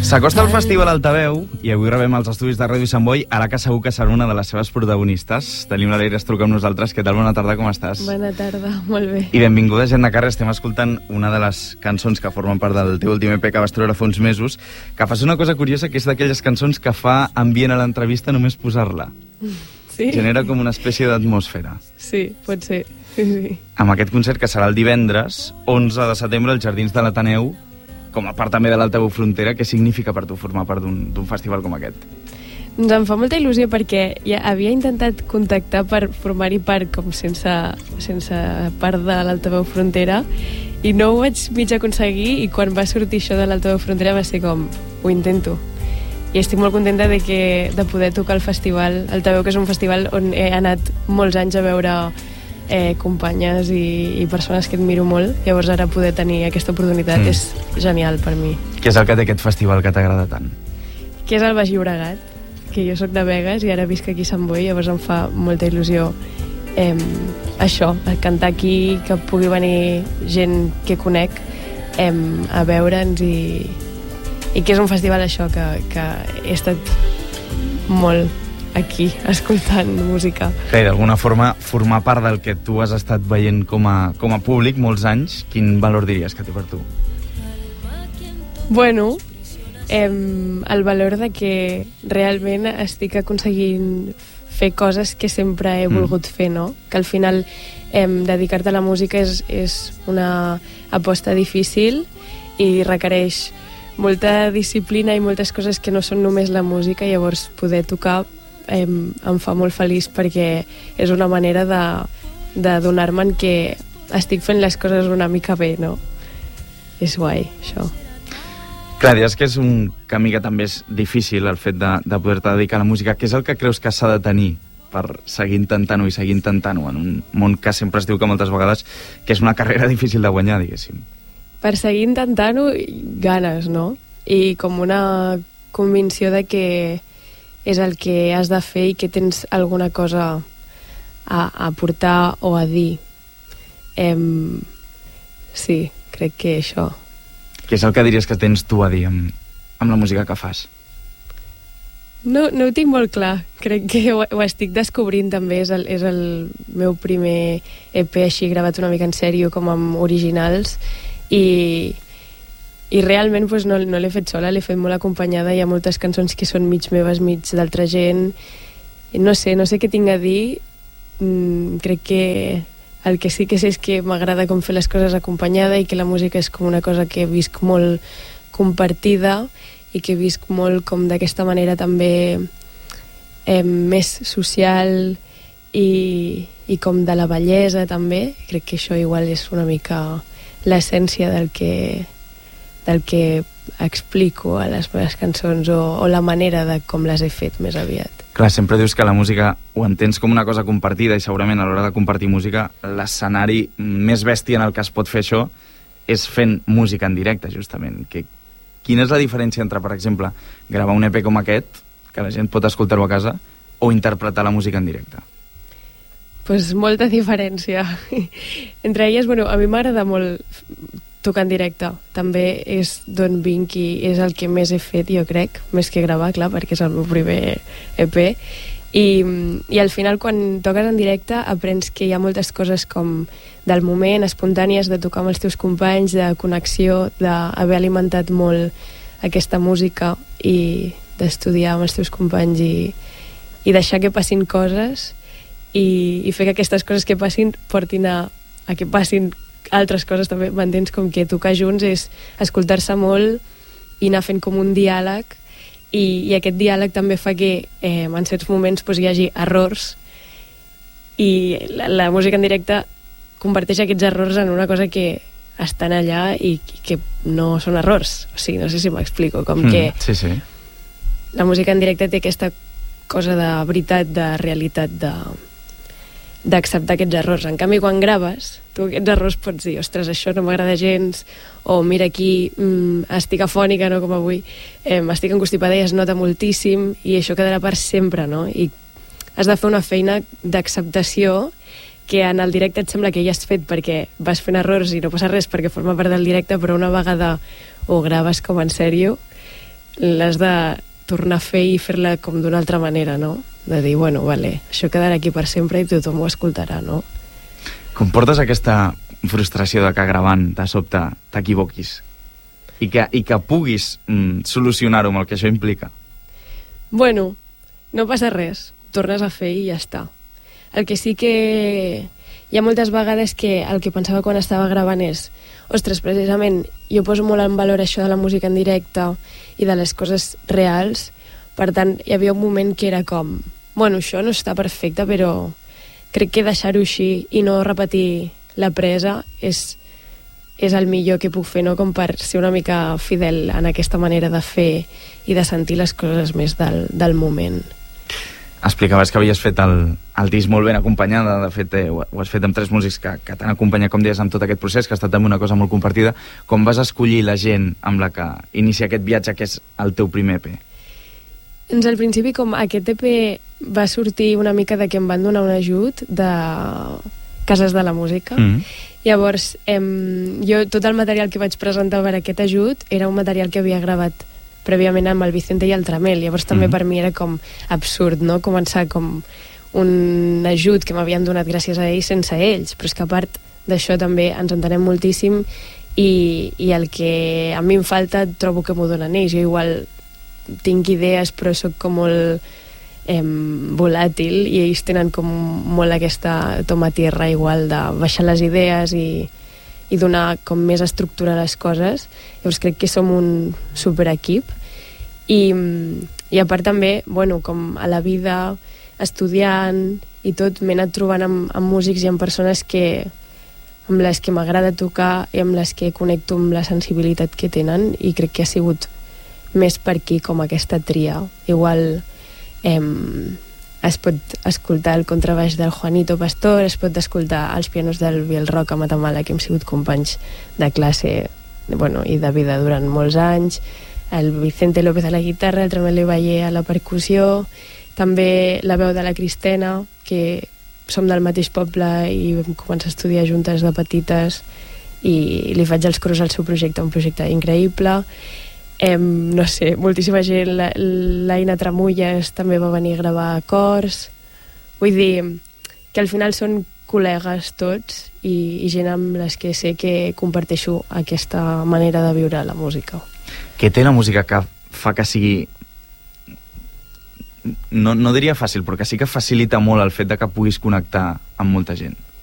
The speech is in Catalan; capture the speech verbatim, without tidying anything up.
S'acosta el Festival Altaveu i avui rebem als estudis de Ràdio Sant Boi a la que segur que serà una de les seves protagonistes. Tenim la Leire Estruc amb nosaltres. Què tal? Bona tarda, com estàs? Bona tarda, molt bé. I benvinguda, gent de carrer. Estem escoltant una de les cançons que formen part del teu últim E P que vas treure fa uns mesos, que fas una cosa curiosa, que és d'aquelles cançons que fa ambient a l'entrevista només posar-la. Sí? Genera com una espècie d'atmosfera. Sí, pot ser. Sí, sí. Amb aquest concert que serà el divendres, onze de setembre, als Jardins de l'Ateneu, com a part també de l'Altaveu Frontera, què significa per tu formar part d'un festival com aquest? Doncs em fa molta il·lusió perquè ja havia intentat contactar per formar-hi part com sense, sense part de l'Altaveu Frontera i no ho vaig mig aconseguir, i quan va sortir això de l'Altaveu Frontera va ser com, ho intento. I estic molt contenta de, que, de poder tocar el festival Altaveu, que és un festival on he anat molts anys a veure Eh, companyes i, i persones que admiro molt. Llavors ara poder tenir aquesta oportunitat mm. és genial per mi. Què és el que té aquest festival que t'agrada tant? Que és el Baix Llobregat, que jo sóc de Begues i ara visc aquí a Sant Boi, llavors em fa molta il·lusió eh, això, cantar aquí, que pugui venir gent que conec eh, a veure'ns i, i que és un festival això que, que he estat molt aquí, escoltant música. Clar, d'alguna forma, formar part del que tu has estat veient com a, com a públic molts anys, quin valor diries que té per tu? Bueno, eh, el valor de que realment estic aconseguint fer coses que sempre he volgut mm. fer, no? Que al final eh, dedicar-te a la música és, és una aposta difícil i requereix molta disciplina i moltes coses que no són només la música, llavors poder tocar Em, em fa molt feliç perquè és una manera de, de donar-me'n que estic fent les coses una mica bé, no? És guai, això. Clar, dius que és un camí que també és difícil, el fet de, de poder-te dedicar a la música. Què és el que creus que s'ha de tenir per seguir intentant-ho i seguir intentant-ho en un món que sempre es diu que moltes vegades que és una carrera difícil de guanyar, diguéssim? Per seguir intentant-ho, ganes, no? I com una convicció de que és el que has de fer i que tens alguna cosa a, a portar o a dir. Em, sí, crec que això. Què és el que diries que tens tu a dir amb, amb la música que fas? No, no ho tinc molt clar. Crec que ho, ho estic descobrint també. És el, és el meu primer E P així gravat una mica en sèrio, com amb originals, i... I realment doncs, no, no l'he fet sola, l'he fet molt acompanyada. Hi ha moltes cançons que són mig meves, mig d'altra gent. No sé, no sé què tinc a dir. Mm, crec que el que sí que sé és que m'agrada com fer les coses acompanyada i que la música és com una cosa que visc molt compartida i que visc molt com d'aquesta manera també eh, més social i, i com de la bellesa també. Crec que això igual és una mica l'essència del que... del que explico a les meves cançons o, o la manera de com les he fet més aviat. Clar, sempre dius que la música ho entens com una cosa compartida i segurament a l'hora de compartir música l'escenari més bèstia en el que es pot fer això és fent música en directe, justament. Que, quina és la diferència entre, per exemple, gravar un E P com aquest, que la gent pot escoltar-ho a casa, o interpretar la música en directe? Pues molta diferència. Entre elles, bueno, a mi m'agrada molt tocar en directe. També és d'on vinc i és el que més he fet, jo crec, més que gravar, clar, perquè és el meu primer E P. I, i al final, quan toques en directe, aprens que hi ha moltes coses com del moment, espontànies, de tocar amb els teus companys, de connexió, d'haver alimentat molt aquesta música i d'estudiar amb els teus companys i, i deixar que passin coses i, i fer que aquestes coses que passin portin a, a que passin altres coses també. M'entens? Com que tocar junts és escoltar-se molt i anar fent com un diàleg i, i aquest diàleg també fa que eh, en certs moments pues, hi hagi errors i la, la música en directe converteix aquests errors en una cosa que estan allà i, i que no són errors. O sigui, no sé si m'explico, com mm, que sí, sí. La música en directe té aquesta cosa de veritat, de realitat, de d'acceptar aquests errors. En canvi, quan graves, tu aquests errors pots dir, ostres, això no m'agrada gens, o mira aquí, mm, estic afònica, no, com avui, eh, estic encostipada i es nota moltíssim, i això quedarà per sempre, no? I has de fer una feina d'acceptació que en el directe et sembla que ja has fet perquè vas fent errors i no passa res perquè forma part del directe, però una vegada ho graves com en sèrio, l'has de tornar a fer i fer-la com d'una altra manera, no? De dir, bueno, vale, això quedarà aquí per sempre i tothom ho escoltarà, no? Com portes aquesta frustració de que gravant de sobte t'equivoquis i que, i que puguis mm, solucionar-ho amb el que això implica? Bueno, no passa res, tornes a fer i ja està. El que sí que hi ha moltes vegades que el que pensava quan estava gravant és, ostres, precisament, jo poso molt en valor això de la música en directe i de les coses reals, per tant, hi havia un moment que era com, bueno, això no està perfecte, però crec que deixar-ho així i no repetir la presa és, és el millor que puc fer, no? Com per ser una mica fidel en aquesta manera de fer i de sentir les coses més del, del moment. Explicaves que havies fet el, el disc molt ben acompanyada, de fet eh, ho, ho has fet amb tres músics que, que t'han acompanyat, com deies, amb tot aquest procés, que ha estat també una cosa molt compartida. Com vas escollir la gent amb la que inicia aquest viatge, que és el teu primer E P? Doncs al principi, com aquest E P va sortir una mica de que em van donar un ajut de Cases de la Música, mm-hmm. Llavors, em, jo tot el material que vaig presentar per aquest ajut era un material que havia gravat prèviament amb el Vicente i el Tramel, llavors també mm-hmm. per mi era com absurd, no?, començar com un ajut que m'havien donat gràcies a ells sense ells, però és que a part d'això també ens entenem moltíssim i, i el que a mi em falta trobo que m'ho donen ells. Jo igual tinc idees però sóc com molt eh, volàtil i ells tenen com molt aquesta toma tierra igual de baixar les idees i i donar com més estructura a les coses. Llavors crec que som un superequip i, i a part també, bueno, com a la vida estudiant i tot, m'he anat trobant amb, amb músics i amb persones que amb les que m'agrada tocar i amb les que connecto amb la sensibilitat que tenen i crec que ha sigut més per aquí com aquesta tria. Igual eh, es pot escoltar el contrabaix del Juanito Pastor, es pot escoltar els pianos del Biel Roca a Matamala, que hem sigut companys de classe, bueno, i de vida durant molts anys, el Vicente López a la guitarra, el Tramel Valle a la percussió, també la veu de la Cristina, que som del mateix poble i vam començar a estudiar juntes de petites i li faig els coros al seu projecte, un projecte increïble. Eh, no sé, moltíssima gent, la, l'Aina Tramulles també va venir a gravar cors, vull dir que al final són col·legues tots i, i gent amb les que sé que comparteixo aquesta manera de viure la música. Què té la música que fa que sigui, no, no diria fàcil, però que sí que facilita molt el fet de que puguis connectar amb molta gent?